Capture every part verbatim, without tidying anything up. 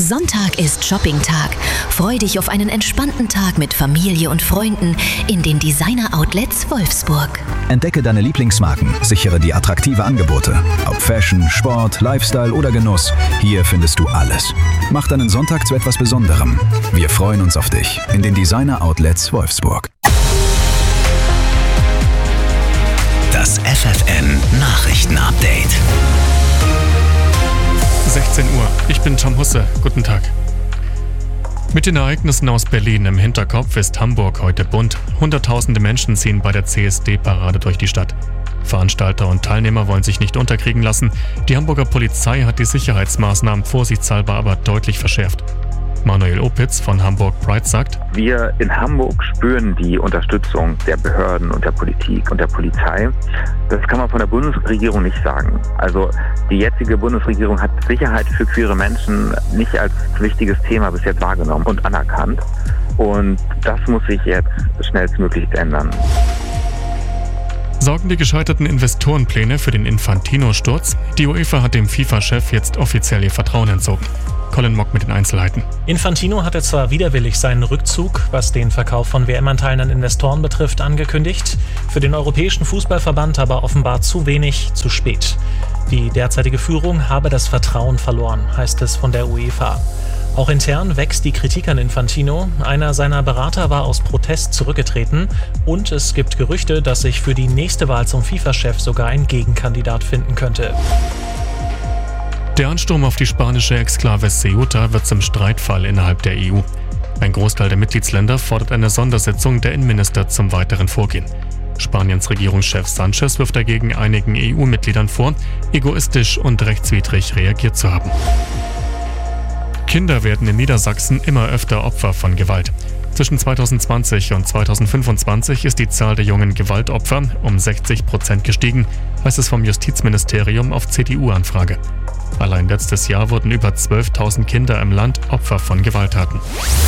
Sonntag ist Shopping-Tag. Freu dich auf einen entspannten Tag mit Familie und Freunden in den Designer-Outlets Wolfsburg. Entdecke deine Lieblingsmarken, sichere die attraktive Angebote. Ob Fashion, Sport, Lifestyle oder Genuss, hier findest du alles. Mach deinen Sonntag zu etwas Besonderem. Wir freuen uns auf dich in den Designer-Outlets Wolfsburg. Das F F N-Nachrichten-Update. sechzehn Uhr. Ich bin Tom Husse. Guten Tag. Mit den Ereignissen aus Berlin im Hinterkopf ist Hamburg heute bunt. Hunderttausende Menschen ziehen bei der C S D-Parade durch die Stadt. Veranstalter und Teilnehmer wollen sich nicht unterkriegen lassen. Die Hamburger Polizei hat die Sicherheitsmaßnahmen vorsichtshalber aber deutlich verschärft. Manuel Opitz von Hamburg Pride sagt: Wir in Hamburg spüren die Unterstützung der Behörden und der Politik und der Polizei. Das kann man von der Bundesregierung nicht sagen. Also die jetzige Bundesregierung hat Sicherheit für queere Menschen nicht als wichtiges Thema bis jetzt wahrgenommen und anerkannt. Und das muss sich jetzt schnellstmöglich ändern. Sorgen die gescheiterten Investorenpläne für den Infantino-Sturz? Die UEFA hat dem FIFA-Chef jetzt offiziell ihr Vertrauen entzogen. Colin Mock mit den Einzelheiten. Infantino hatte zwar widerwillig seinen Rückzug, was den Verkauf von W M-Anteilen an Investoren betrifft, angekündigt, für den Europäischen Fußballverband aber offenbar zu wenig, zu spät. Die derzeitige Führung habe das Vertrauen verloren, heißt es von der UEFA. Auch intern wächst die Kritik an Infantino. Einer seiner Berater war aus Protest zurückgetreten und es gibt Gerüchte, dass sich für die nächste Wahl zum FIFA-Chef sogar ein Gegenkandidat finden könnte. Der Ansturm auf die spanische Exklave Ceuta wird zum Streitfall innerhalb der E U. Ein Großteil der Mitgliedsländer fordert eine Sondersitzung der Innenminister zum weiteren Vorgehen. Spaniens Regierungschef Sanchez wirft dagegen einigen E U-Mitgliedern vor, egoistisch und rechtswidrig reagiert zu haben. Kinder werden in Niedersachsen immer öfter Opfer von Gewalt. Zwischen zweitausendzwanzig und zweitausendfünfundzwanzig ist die Zahl der jungen Gewaltopfer um sechzig Prozent gestiegen, heißt es vom Justizministerium auf C D U-Anfrage. Allein letztes Jahr wurden über zwölftausend Kinder im Land Opfer von Gewalttaten.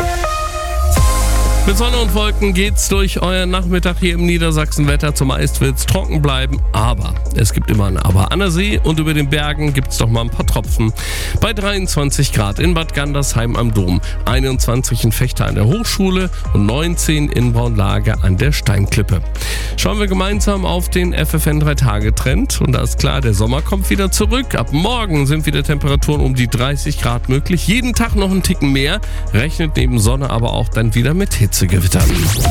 Mit Sonne und Wolken geht's durch euren Nachmittag hier im Niedersachsen-Wetter. Zumeist wird's trocken bleiben, aber es gibt immer ein Aber. An der See und über den Bergen gibt's doch mal ein paar Tropfen. Bei dreiundzwanzig Grad in Bad Gandersheim am Dom, einundzwanzig in Vechta an der Hochschule und neunzehn in Braunlage an der Steinklippe. Schauen wir gemeinsam auf den F F N drei Tage Trend und da ist klar, der Sommer kommt wieder zurück. Ab morgen sind wieder Temperaturen um die dreißig Grad möglich. Jeden Tag noch einen Ticken mehr, rechnet neben Sonne aber auch dann wieder mit Hitze. Gewittern.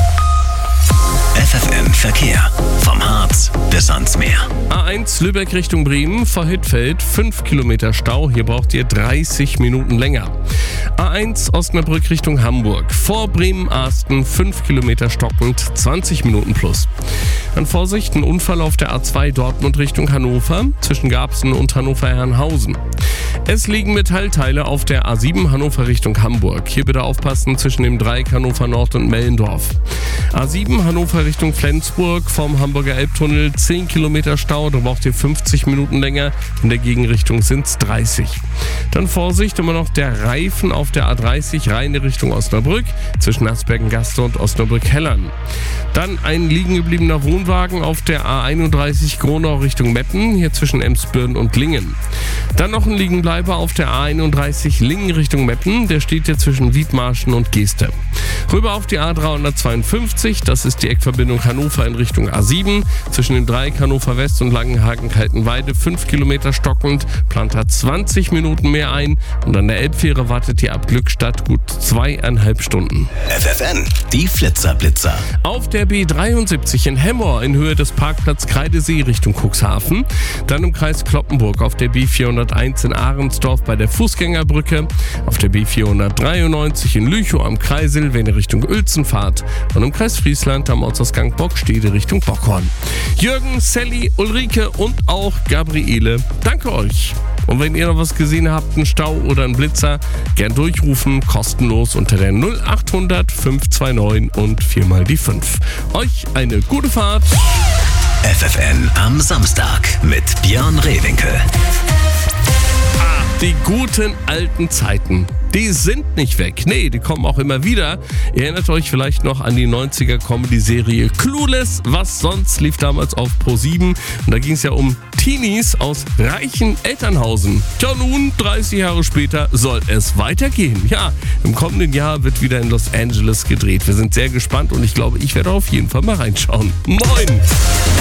F F N Verkehr. Vom Harz bis ans Meer. A eins Lübeck Richtung Bremen, vor Hittfeld, fünf Kilometer Stau. Hier braucht ihr dreißig Minuten länger. A eins Osnabrück Richtung Hamburg, vor Bremen-Arsten, fünf Kilometer stockend, zwanzig Minuten plus. Dann Vorsicht, ein Unfall auf der A zwei Dortmund Richtung Hannover, zwischen Garbsen und Hannover-Herrenhausen. Es liegen Metallteile auf der A sieben Hannover Richtung Hamburg. Hier bitte aufpassen zwischen dem Dreieck Hannover Nord und Mellendorf. A sieben Hannover Richtung Flensburg, vom Hamburger Elbtunnel, zehn Kilometer Stau, da braucht ihr fünfzig Minuten länger. In der Gegenrichtung sind es dreißig. Dann Vorsicht, immer noch der Reifen auf der A dreißig Rheine Richtung Osnabrück, zwischen Aspergen-Gaste und Osnabrück-Hellern. Dann ein liegen gebliebener Wohnwagen auf der A einunddreißig Gronau Richtung Meppen, hier zwischen Emsbirn und Lingen. Dann noch ein Liegenbleiber auf der A einunddreißig Lingen Richtung Meppen, der steht hier zwischen Wiedmarschen und Geeste. Rüber auf die A dreihundertzweiundfünfzig, das ist die Eckverbindung Hannover in Richtung A sieben, zwischen dem Dreieck Hannover West und Langenhagen-Kaltenweide, fünf Kilometer stockend, plant hat zwanzig Minuten mehr ein und an der Elbfähre wartet ihr ab Glückstadt gut zweieinhalb Stunden. F F N, die Flitzerblitzer. Auf der B dreiundsiebzig in Hemmoor in Höhe des Parkplatz Kreidesee Richtung Cuxhaven, dann im Kreis Cloppenburg auf der B vierhunderteins in Ahrensdorf bei der Fußgängerbrücke, auf der B vierhundertdreiundneunzig in Lüchow am Kreisel, wenn ihr Richtung Uelzen fahrt und im Kreis Friesland am Ortsausgang Bockstede Richtung Bockhorn. Jürgen, Sally, Ulrike und auch Gabriele, danke euch. Und wenn ihr noch was gesehen habt, einen Stau oder einen Blitzer, gern durchrufen, kostenlos unter der null achthundert fünf zwei neun und viermal die fünf. Euch eine gute Fahrt. F F N am Samstag mit Björn Rehwinkel. die guten alten Zeiten, die sind nicht weg. Nee, die kommen auch immer wieder. Ihr erinnert euch vielleicht noch an die neunziger Comedy-Serie Clueless. Was sonst lief damals auf Pro sieben. Und da ging es ja um Teenies aus reichen Elternhausen. Tja, nun, dreißig Jahre später, soll es weitergehen. Ja, im kommenden Jahr wird wieder in Los Angeles gedreht. Wir sind sehr gespannt und ich glaube, ich werde auf jeden Fall mal reinschauen. Moin!